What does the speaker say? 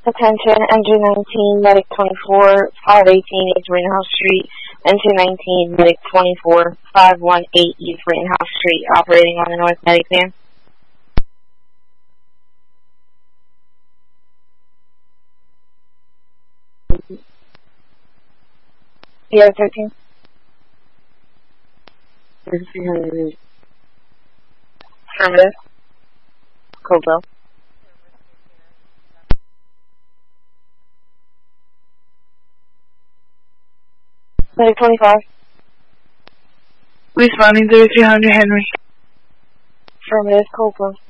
Attention, NG19, Medic 24, 518 East Rittenhouse Street, NG19, Medic 24, 518 East Rittenhouse Street, operating on the North Medic van. Sierra 13. Affirmative. Cobell. Medic 25. Responding 3300 Henry. Affirmative, Cobell.